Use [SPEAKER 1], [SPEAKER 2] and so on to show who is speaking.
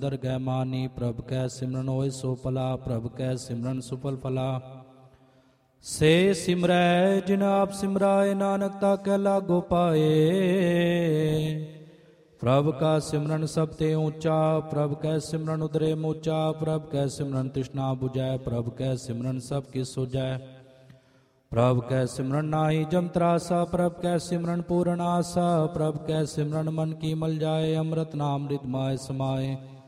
[SPEAKER 1] ਦਰਗਹਿ ਮਾਨੀ। ਪ੍ਰਭ ਕੈ ਸਿਮਰਨ ਹੋਏ ਸੋ ਭਲਾ, ਪ੍ਰਭ ਕੈ ਸਿਮਰਨ ਸੁਫਲ ਫਲਾ। ਸੇ ਸਿਮਰੈ ਜਿਨ ਆਪ ਸਿਮਰਾਏ, ਨਾਨਕ ਤਾ ਕੈ ਲਾਗੋ ਪਾਏ। ਪ੍ਰਭ ਕਾ ਸਿਮਰਨ ਸਭ ਤੇ ਊਚਾ, ਪ੍ਰਭ ਕੈ ਸਿਮਰਨ ਉਦਰੇ ਮੋਚਾ। ਪ੍ਰਭ ਕੈ ਸਿਮਰਨ ਤ੍ਰਿਸ਼ਨਾ ਬੁਝੈ, ਪ੍ਰਭ ਕੈ ਸਿਮਰਨ ਸਭ ਕੀ ਸੁਝੈ। ਪ੍ਰਭ ਕੈ ਸਿਮਰਨ ਨਾਹੀ ਜਮ ਤਰਾਸਾ, ਪ੍ਰਭ ਕੈ ਸਿਮਰਨ ਪੂਰਨ ਆਸਾ। ਪ੍ਰਭ ਕੈ ਸਿਮਰਨ ਮਨ ਕੀ ਮਲ ਜਾਏ, ਅੰਮ੍ਰਿਤ ਨਾਮ ਰਿਦ ਮਾਏ ਸਮਾਏ।